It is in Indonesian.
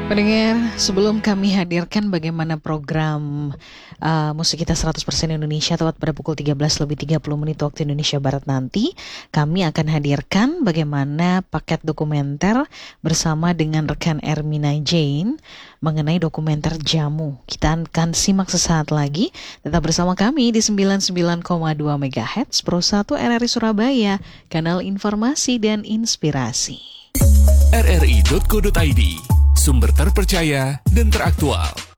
Pendengar, sebelum kami hadirkan bagaimana program musik kita 100% Indonesia tepat pada pukul 13:30 waktu Indonesia Barat nanti, kami akan hadirkan bagaimana paket dokumenter bersama dengan rekan Ermina Jane mengenai dokumenter Jamu. Kita akan simak sesaat lagi, tetap bersama kami di 99,2 MHz Pro 1 RRI Surabaya, kanal informasi dan inspirasi. rri.co.id, sumber terpercaya dan teraktual.